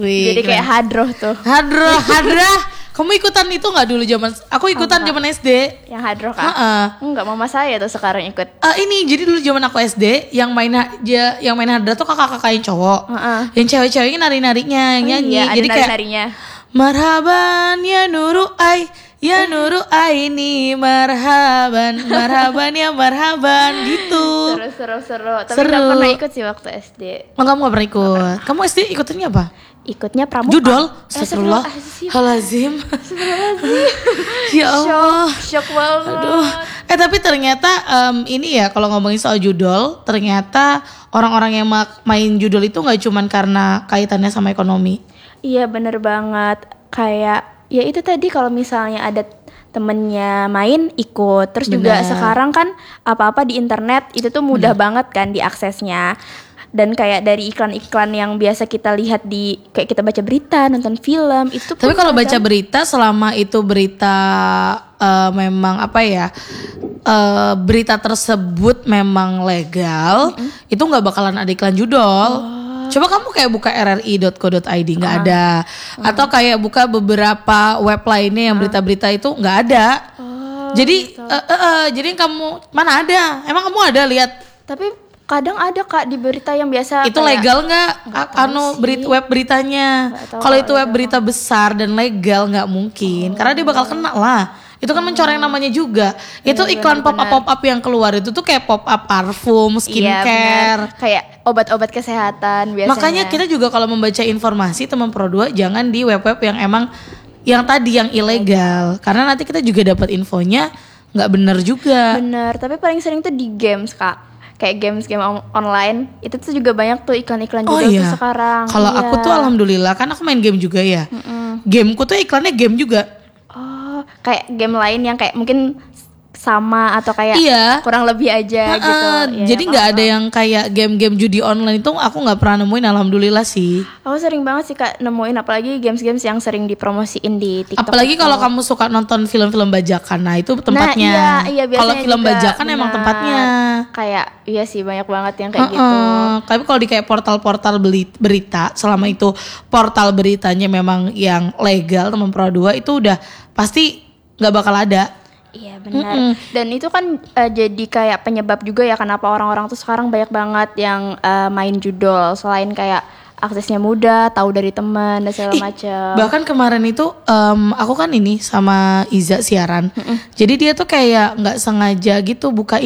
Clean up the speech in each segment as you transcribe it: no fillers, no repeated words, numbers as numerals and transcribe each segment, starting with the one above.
Wih, Jadi kayak hadroh tuh. Hadrah. Kamu ikutan itu nggak dulu zaman? Aku ikutan zaman SD. Yang hadroh kah? Enggak, mama saya tuh sekarang ikut. Ini jadi dulu zaman aku SD yang main Hadra tuh kakak-kakak yang cowok. Yang cewek-ceweknya nari-narinya, yang nyanyi. Iya, ada jadi kayak nari-narinya. marhaban ya nuru ai, ya nuru aini, marhaban ya marhaban gitu. Seru. Tapi Seru. gak pernah ikut sih waktu SD. Oh, kamu gak pernah ikut? Kamu SD ikutannya apa? Ikutnya pramuka. Judol? Astagfirullahaladzim. Ya Allah. Shock banget. Aduh. Tapi ternyata ini ya kalau ngomongin soal judol, ternyata orang-orang yang main judol itu gak cuman karena kaitannya sama ekonomi. Iya bener banget. Kayak ya itu tadi kalau misalnya ada temennya main ikut. Terus juga sekarang kan apa-apa di internet itu tuh mudah banget kan diaksesnya. Dan kayak dari iklan-iklan yang biasa kita lihat di kayak kita baca berita, nonton film itu. Tapi kalau baca berita selama itu berita memang apa ya, berita tersebut memang legal, itu nggak bakalan ada iklan judol. Coba kamu kayak buka rri.co.id nggak ada, atau kayak buka beberapa web lainnya yang berita-berita itu nggak ada. Jadi jadi kamu mana ada? Emang kamu ada lihat? Tapi kadang ada Kak di berita yang biasa. Itu kayak, legal nggak? Web beritanya. Kalau itu web berita besar dan legal nggak mungkin, karena dia bakal kena lah. Itu kan mencoreng namanya juga. Itu iklan pop-up yang keluar itu tuh kayak pop-up parfum, skincare, kayak obat-obat kesehatan biasanya. Makanya kita juga kalau membaca informasi teman Pro 2 jangan di web-web yang emang yang tadi yang ilegal, karena nanti kita juga dapat infonya nggak benar juga. Bener, tapi paling sering tuh di games Kak. Kayak game online itu tuh juga banyak tuh iklan-iklan juga tuh sekarang. Kalau aku tuh alhamdulillah kan aku main game juga ya. Gameku tuh iklannya game juga. Oh, kayak game lain yang kayak mungkin sama atau kayak kurang lebih aja gitu. Jadi nggak ada yang kayak game-game judi online itu aku nggak pernah nemuin, alhamdulillah sih. Aku sering banget sih Kak nemuin, apalagi games-games yang sering dipromosiin di TikTok. Apalagi kalau kamu suka nonton film-film bajakan, nah itu tempatnya. Iya, kalau film juga, bajakan emang tempatnya. Kayak iya sih banyak banget yang kayak gitu. Tapi kalau di kayak portal-portal berita, selama itu portal beritanya memang yang legal teman Pro 2 itu udah pasti nggak bakal ada. Iya benar. Dan itu kan jadi kayak penyebab juga ya kenapa orang-orang tuh sekarang banyak banget yang main judol. Selain kayak aksesnya mudah, tahu dari teman dan segala macam. Bahkan kemarin itu aku kan ini sama Iza siaran. Jadi dia tuh kayak nggak sengaja gitu buka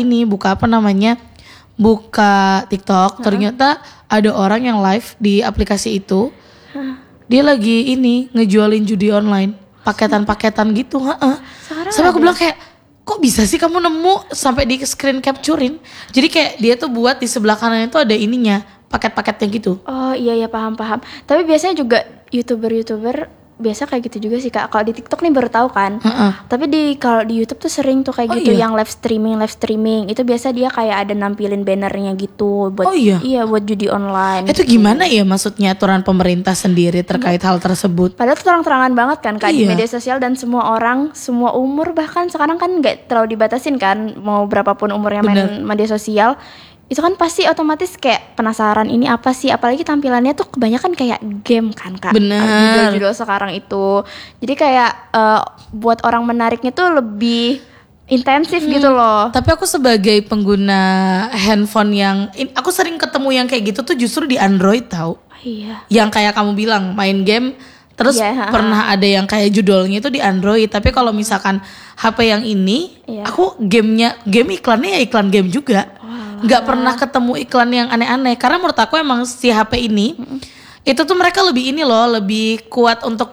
TikTok. Ternyata ada orang yang live di aplikasi itu. Dia lagi ngejualin judi online. Paketan-paketan gitu, sampai aku bilang kayak, kok bisa sih kamu nemu sampai di screen capturein? Jadi kayak dia tuh buat di sebelah kanannya tuh ada ininya, paket-paketnya gitu. Oh iya paham. Tapi biasanya juga youtuber biasa kayak gitu juga sih Kak. Kalau di TikTok nih baru tahu kan. Tapi kalau di YouTube tuh sering tuh kayak gitu yang live streaming. Itu biasa dia kayak ada nampilin bannernya gitu buat buat judi online. Itu gitu. Gimana ya maksudnya aturan pemerintah sendiri terkait hal tersebut? Padahal terang-terangan banget kan Kak di media sosial, dan semua orang, semua umur bahkan sekarang kan nggak terlalu dibatasin kan, mau berapapun umurnya main media sosial. Itu kan pasti otomatis kayak penasaran ini apa sih, apalagi tampilannya tuh kebanyakan kayak game kan Kak. Bener. Judul-judul sekarang itu. Jadi kayak buat orang menariknya tuh lebih intensif gitu loh. Tapi aku sebagai pengguna handphone aku sering ketemu yang kayak gitu tuh justru di Android tau. Iya. Yang kayak kamu bilang main game. Terus pernah ada yang kayak judulnya itu di Android. Tapi kalau misalkan HP yang ini, aku game iklannya ya iklan game juga. Nggak pernah ketemu iklan yang aneh-aneh. Karena menurut aku emang si HP ini, itu tuh mereka lebih lebih kuat untuk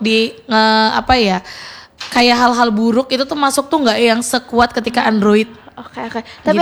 kayak hal-hal buruk itu tuh masuk tuh nggak yang sekuat ketika Android. Oke. Tapi